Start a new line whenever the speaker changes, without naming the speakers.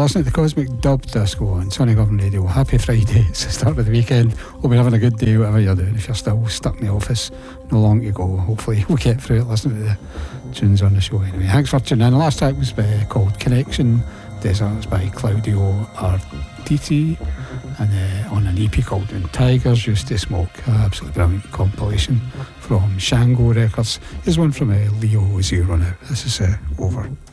listening to the Cosmic Dub Disco on Sonny Govan Radio. Happy Friday, it's the start of the weekend. Hope you're having a good day, whatever you're doing. If you're still stuck in the office, no long to go. Hopefully we'll get through it listening to the tunes on the show anyway. Thanks for tuning in. The last track was called Connection Deserts by Claudio Arditi, and on an EP called When Tigers Used to Smoke. Absolutely brilliant compilation from Shango Records. Here's one from Leo Zero now. This is Over.